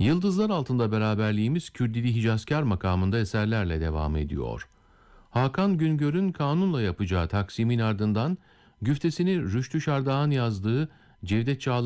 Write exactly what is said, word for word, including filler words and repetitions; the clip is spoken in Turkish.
Yıldızlar altında beraberliğimiz Kürdili Hicazkar makamında eserlerle devam ediyor. Hakan Güngör'ün kanunla yapacağı taksimin ardından güftesini Rüştü Şardağ'ın yazdığı Cevdet Çağlar